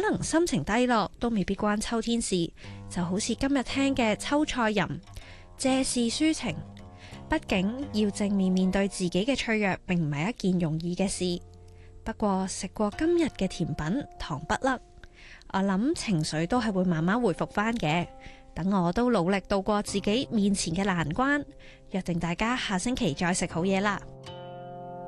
能心情低落都未必關秋天事，就好似今日聽嘅秋菜吟，借事抒情。畢竟要正面面對自己嘅脆弱，並唔係一件容易嘅事。不過食過今日嘅甜品糖不甩，我諗情緒都係會慢慢回復返嘅。等我都努力度過自己面前嘅難關，約定大家下星期再食好嘢啦。